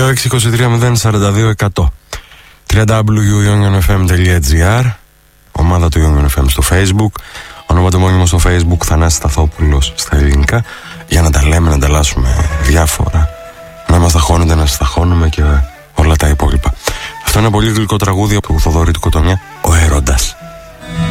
2-6-23-0-42-100 www.unionfm.gr. Ομάδα του Union FM στο Facebook. Ονοματομόνιμο στο Facebook Θανάσης Σταθόπουλος στα ελληνικά. Για να τα λέμε, να ανταλλάσσουμε διάφορα. Να μας ταχώνετε, να σας ταχώνουμε και όλα τα υπόλοιπα. Αυτό είναι ένα πολύ γλυκό τραγούδι από το Θοδωρή του Κοτονιά, ο Έρωτας.